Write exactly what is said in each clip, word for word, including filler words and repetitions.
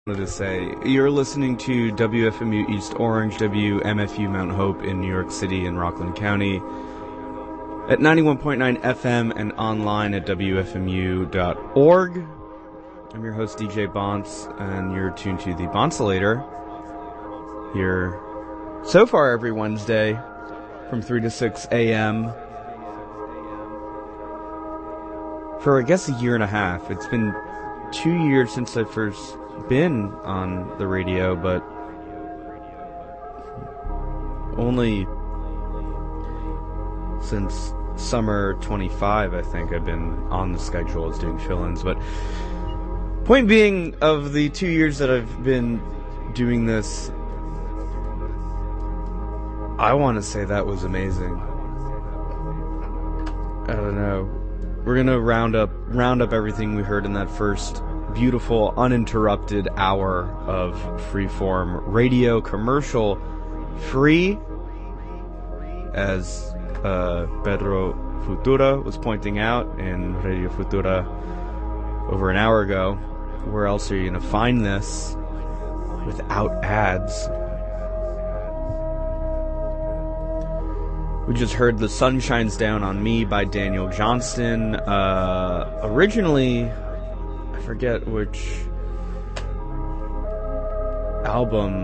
wanted to say, you're listening to W F M U East Orange, W M F U Mount Hope in New York City and Rockland County at ninety-one point nine F M and online at W F M U dot org. I'm your host, D J Bonce, and you're tuned to the Bonsolator here so far every Wednesday from three to six a.m. for, I guess, a year and a half. It's been two years since I first been on the radio, but only since summer twenty-five, I think, I've been on the schedule as doing fill-ins. But point being, of the two years that I've been doing this, I want to say that was amazing. I don't know. We're gonna round up round up everything we heard in that first beautiful, uninterrupted hour of freeform radio, commercial free, as uh, Pedro Futura was pointing out in Radio Futura over an hour ago. Where else are you gonna find this without ads? We just heard The Sun Shines Down on Me by Daniel Johnston. Uh, originally, I forget which album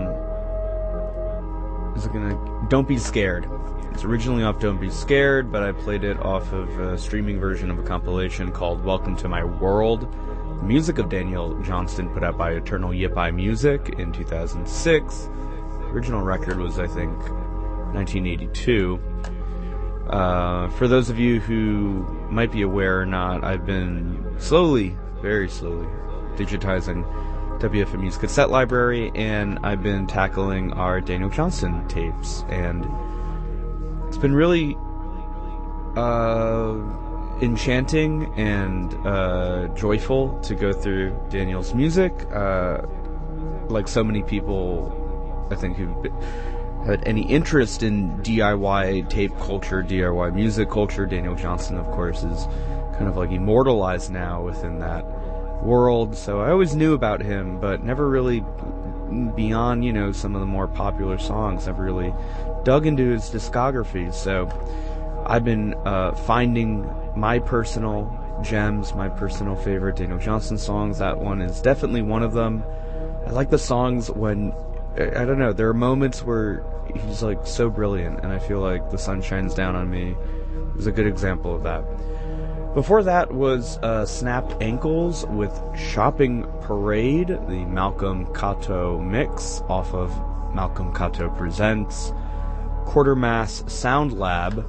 is it gonna... Don't Be Scared. It's originally off Don't Be Scared, but I played it off of a streaming version of a compilation called Welcome to My World. The music of Daniel Johnston, put out by Eternal Yipai Music in two thousand six. The original record was, I think, nineteen eighty-two. Uh, for those of you who might be aware or not, I've been slowly, very slowly, digitizing W F M U's cassette library, and I've been tackling our Daniel Johnston tapes, and it's been really uh, enchanting and uh, joyful to go through Daniel's music. Uh, like so many people, I think, who've been, had any interest in D I Y tape culture, D I Y music culture. Daniel Johnston, of course, is kind of like immortalized now within that world. So I always knew about him, but never really beyond, you know, some of the more popular songs. Never really dug into his discography. So I've been uh, finding my personal gems, my personal favorite Daniel Johnston songs. That one is definitely one of them. I like the songs when, I don't know, there are moments where he's like so brilliant, and I feel like The Sun Shines Down on Me is a good example of that. Before that was uh, Snapped Ankles with Shopping Parade, the Malcolm Cato mix off of Malcolm Cato Presents Quartermass Sound Lab,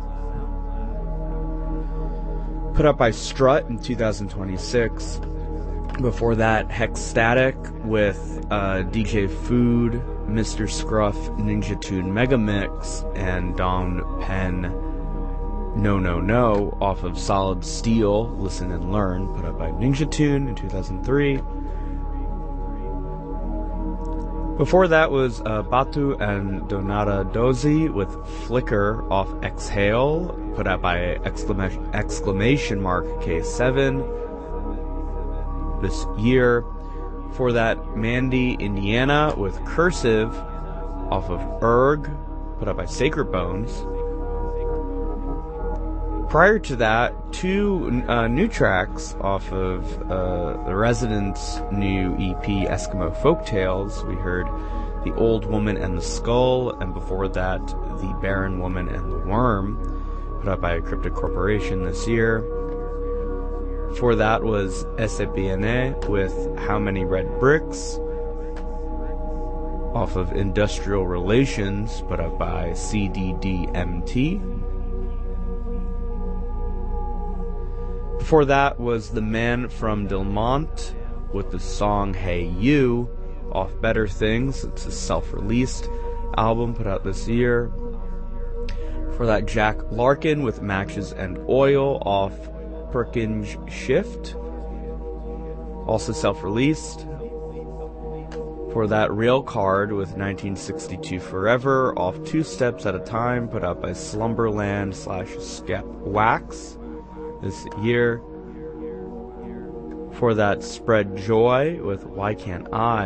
put up by Strut in two thousand twenty-six. Before that, Hexstatic with uh, D J Food, Mister Scruff, Ninja Tune Mega Mix, and Don Penn No No No off of Solid Steel, Listen and Learn, put up by Ninja Tune in two thousand three. Before that was uh, Batu and Donata Dozy with Flicker off Exhale, put out by exclamation, exclamation mark K seven. This year. For that, Mandy, Indiana with Cursive off of Erg, put up by Sacred Bones. Prior to that, two uh, new tracks off of uh, the Residents' new E P, Eskimo Folktales. We heard The Old Woman and the Skull, and before that, The Barren Woman and the Worm, put up by Cryptic Corporation this year. Before that was Ese Viene with How Many Red Bricks off of Industrial Relations, put up by C D D M T. Before that was The Man from Delmont with the song Hey You off Better Things. It's a self-released album put out this year. For that, Jack Larkin with Matches and Oil off Perkins Shift, also self-released. For that, Rail Card with nineteen sixty-two Forever off Two Steps at a Time, put out by Slumberland slash Skep Wax this year. For that, Spread Joy with Why Can't I